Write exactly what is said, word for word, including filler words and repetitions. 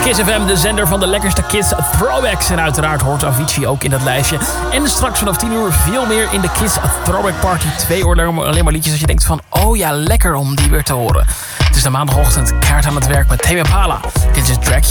Kiss F M, de zender van de lekkerste Kiss Throwbacks. En uiteraard hoort Avicii ook in dat lijstje. En straks vanaf tien uur veel meer in de Kiss Throwback Party. Twee uur alleen maar liedjes als je denkt van... oh ja, lekker om die weer te horen. Het is de maandagochtend, kaart aan het werk met Tame Impala. Dit is Drag